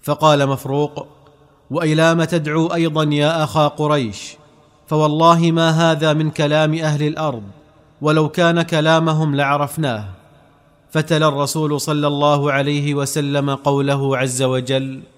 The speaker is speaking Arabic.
فقال مفروق: وإلام تدعو أيضا يا أخا قريش؟ فوالله ما هذا من كلام أهل الأرض، ولو كان كلامهم لعرفناه. فتلا الرسول صلى الله عليه وسلم قوله عز وجل: